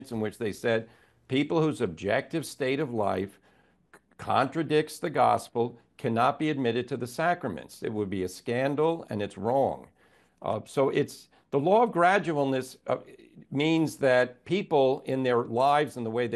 in which they said people whose objective state of life contradicts the gospel cannot be admitted to the sacraments. It would be a scandal and it's wrong. So it's the law of gradualness means that people in their lives and the way